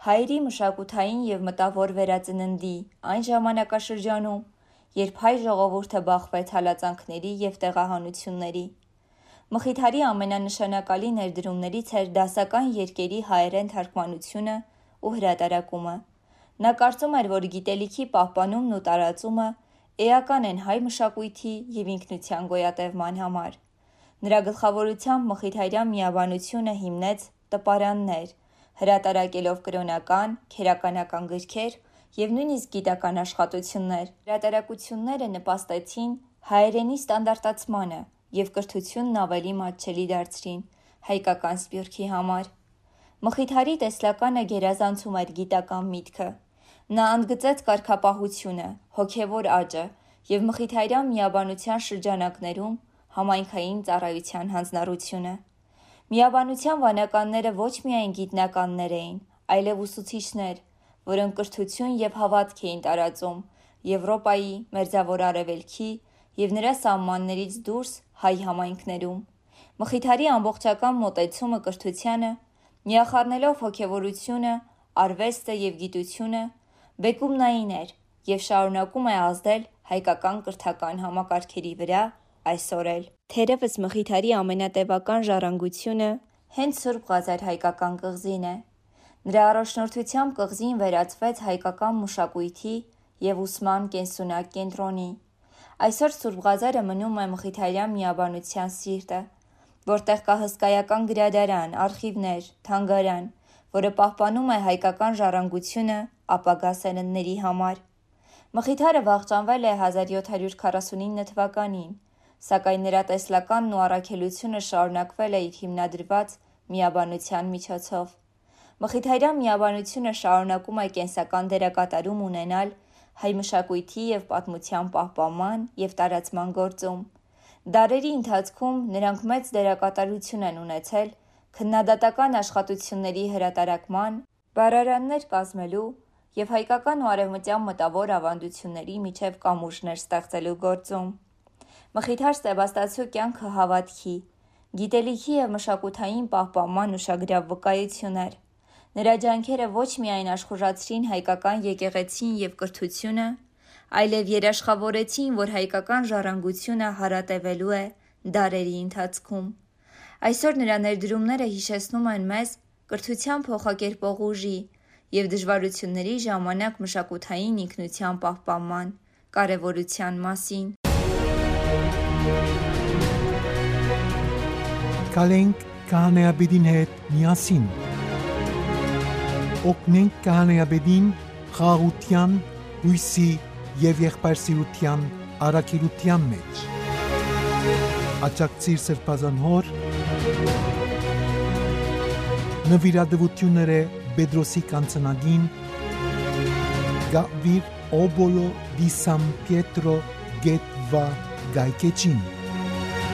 հայերի մշակութային և մտավոր վերածննդի այն ժամանակաշրջանում, երբ հայ ժողովուրդը բախվեց հալածանքների և տեղահանությունների։ Մխիթարի ամենանշանակալի ներդրումներից էր դասական երկերի հայերեն թարգմանությունը ու հրատարակումը։ Նա կարծում էր, որ գիտելիքի պահպանումն ու տարածումը էական են հայ մշակույթի և ինքնության գոյատևման համար։ Նրա գլխավորությամբ Մխիթարյան միաբանությունը հիմնեց տպարաններ, հրատարակելով կրոնական, քերականական գրքեր և նույնիսկ գիտական աշխատություններ։ Հրատարակությունները նպաստեցին հայերենի ստանդարտացմանը և կրթությունն ավելի մատչելի դարձրին հայկական սփյուռքի համար։ Մխիթարի տեսլականը գերազանցում էր գիտական միտքը։ Նա ընդգծեց կարգապահությունը, հոգևոր աճը և մխիթարյան միաբանության շրջանակներում համայնքային ծառայության հանձնառությունը։ Միաբանության վանականները ոչ միայն գիտնականներ էին, այլև ուսուցիչներ, որոնք կրթություն և հավատք էին տարածում Եվրոպայի, Մերձավոր Արևելքի և նրա սահմաններից դուրս հայ համայնքներում։ Մխիթարի ամբողջական մոտեցումը կրթությանը, միախառնելով հոգևորությունը, արվեստը և գիտությունը, բեկումնային էր և շարունակում է ազդել հայկական կրթական համակարգերի վրա այսօր էլ։ Թերևս Մխիթարի ամենատևական ժառանգությունը հենց Սուրբ Ղազար հայկական կղզին է։ Նրա առաջնորդությամբ կղզին վերածվեց հայկական մշակույթի և ուսման կենսունակ կենտրոնի։ Այսօր Սուրբ Ղազարը մնում է մխիթարյան միաբանության սիրտը, որտեղ կա հսկայական գրադարան, արխիվներ, թանգարան, որը պահպանում է հայկական ժառանգությունը ապագա սերունդների համար։ Մխիթարը վախճանվել է 1749 թվականին, սակայն նրա տեսլականն ու առաքելությունը շարունակվել է իր հիմնադրված միաբանության միջոցով։ Մխիթարյան միաբանությունը շարունակում է կենսական դերակատարում ունենալ հայ մշակույթի և պատմության պահպանման և տարածման գործում։ Դարերի ընթացքում նրանք մեծ դերակատարություն են ունեցել քննադատական աշխատությունների հրատարակման, բառարաններ կազմելու և հայկական ու արևմտյան մտավոր ավանդությունների միջև կամուրջներ ստեղծելու գործում։ Մխիթար Սեբաստացու կյանքը հավատքի, գիտելիքի և մշակութային պահպանման ուշագրավ վկայություն էր։ Նրա ջանքերը ոչ միայն աշխուժացրին հայկական եկեղեցին և կրթությունը, այլև երաշխավորեցին, որ հայկական ժառանգությունը հարատևելու է դարերի ընթացքում։ Այսօր նրա ներդրումները հիշեցնում են մեզ կրթության փոխակերպող ուժի և դժվարությունների ժամանակ մշակութային ինքնության պահպանման կարևորության մասին։ Գալենք քահանայապետին հետ միասին։ Օգնենք քահանայապետին խաղաղության, հույսի և եղբայրսիրության առաքելության մեջ։ Աջակցիր Սրբազան հոր նվիրատվությունները Պետրոսի կանցնագին Գավիր Օբոլո դի Սան Պիետրո Գետվա Գայքեչին։